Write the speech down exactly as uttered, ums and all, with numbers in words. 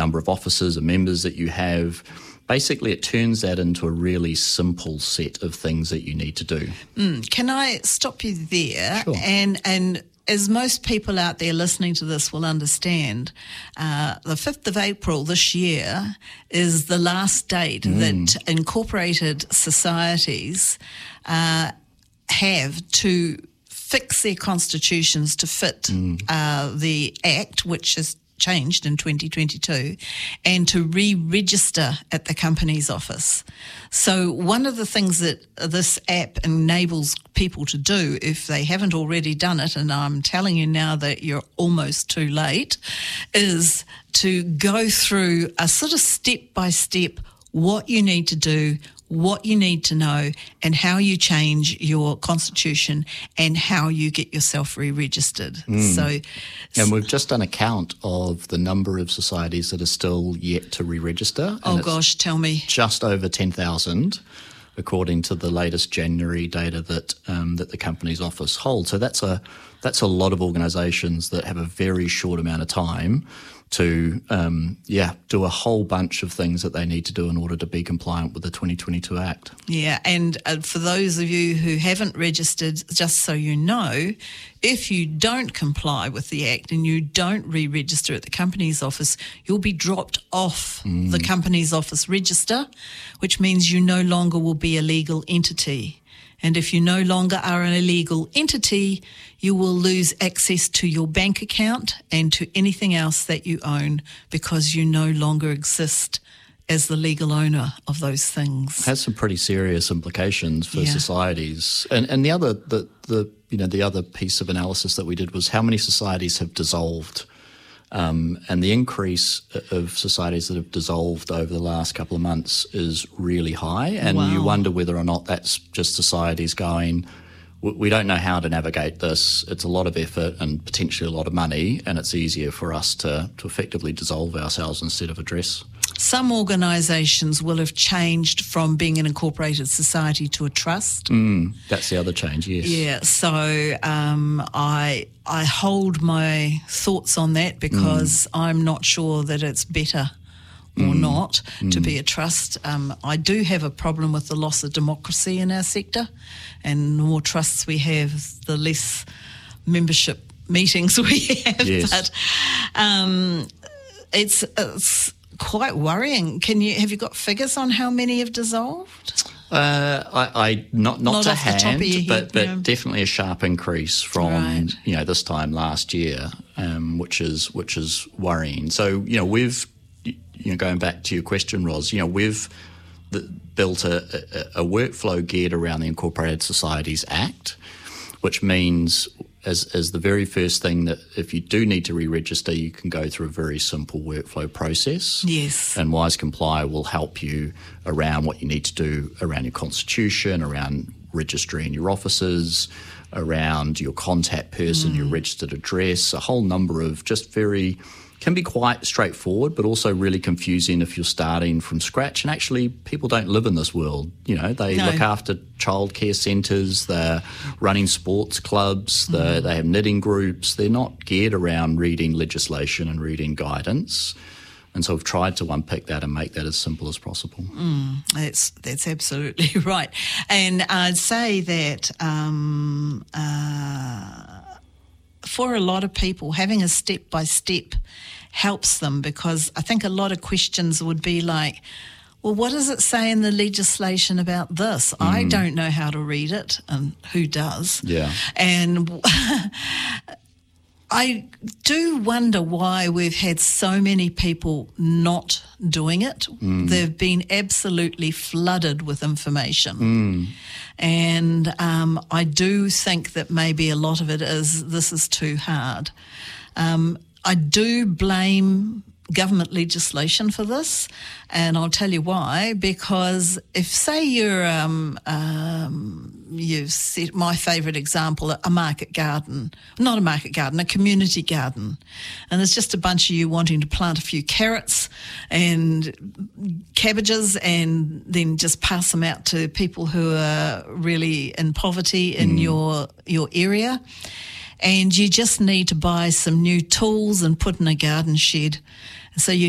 number of officers and members that you have. Basically, it turns that into a really simple set of things that you need to do. Mm, can I stop you there? Sure. And and as most people out there listening to this will understand, uh, the fifth of April this year is the last date mm. that incorporated societies uh, have to fix their constitutions to fit mm. uh, the Act, which is changed in twenty twenty-two, and to re-register at the Companies Office. So one of the things that this app enables people to do, if they haven't already done it, and I'm telling you now that you're almost too late, is to go through a sort of step-by-step what you need to do, what you need to know, and how you change your constitution and how you get yourself re-registered. Mm. So, and we've just done a count of the number of societies that are still yet to re-register. Oh gosh, tell me. Just over ten thousand, according to the latest January data that um, that the Companies Office holds. So that's a that's a lot of organisations that have a very short amount of time to, um, yeah, do a whole bunch of things that they need to do in order to be compliant with the twenty twenty-two Act. Yeah, and uh, for those of you who haven't registered, just so you know, if you don't comply with the Act and you don't re-register at the Companies Office, you'll be dropped off mm. the Companies Office register, which means you no longer will be a legal entity. And if you no longer are an illegal entity, you will lose access to your bank account and to anything else that you own because you no longer exist as the legal owner of those things. It has some pretty serious implications for yeah. societies. And and the other the, the you know the other piece of analysis that we did was how many societies have dissolved. Um, and the increase of societies that have dissolved over the last couple of months is really high. And wow. you wonder whether or not that's just societies going, we don't know how to navigate this. It's a lot of effort and potentially a lot of money, and it's easier for us to, to effectively dissolve ourselves instead of address. Some organisations will have changed from being an incorporated society to a trust. Mm, that's the other change, yes. Yeah, so um, I I hold my thoughts on that because mm. I'm not sure that it's better or mm. not mm. to be a trust. Um, I do have a problem with the loss of democracy in our sector, and the more trusts we have, the less membership meetings we have. Yes. But um, it's... it's quite worrying. Can you have you got figures on how many have dissolved? Uh, I, I not not, not to off hand, the top of your but head, but no. definitely a sharp increase from right. you know this time last year, um, which is which is worrying. So you know we've you know going back to your question, Ros, you know we've the, built a, a, a workflow geared around the Incorporated Societies Act, which means as as the very first thing that if you do need to re-register, you can go through a very simple workflow process. Yes. And Wise Comply will help you around what you need to do around your constitution, around registering your officers, around your contact person, mm. your registered address, a whole number of just very... can be quite straightforward, but also really confusing if you're starting from scratch. And actually, people don't live in this world. You know, they no. look after childcare centres, they're running sports clubs, mm. they have knitting groups. They're not geared around reading legislation and reading guidance. And so we've tried to unpick that and make that as simple as possible. Mm, that's that's absolutely right. And I'd say that... Um, uh, for a lot of people, having a step-by-step helps them, because I think a lot of questions would be like, well, what does it say in the legislation about this? Mm. I don't know how to read it, and who does? Yeah. And I do wonder why we've had so many people not doing it. Mm. They've been absolutely flooded with information. Mm. And um, I do think that maybe a lot of it is this is too hard. Um, I do blame government legislation for this, and I'll tell you why. Because if, say, you're um, um, you've set my favourite example, a market garden, not a market garden, a community garden, and there's just a bunch of you wanting to plant a few carrots and cabbages and then just pass them out to people who are really in poverty in mm. your your area. And you just need to buy some new tools and put in a garden shed. So you